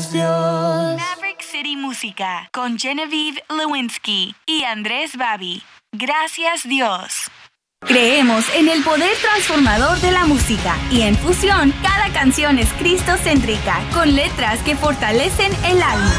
Gracias, Dios. Maverick City Música con Genevieve Lewinsky y Andrés Babi. Gracias, Dios. Creemos en el poder transformador de la música y en Fusión, cada canción es cristocéntrica, con letras que fortalecen el alma.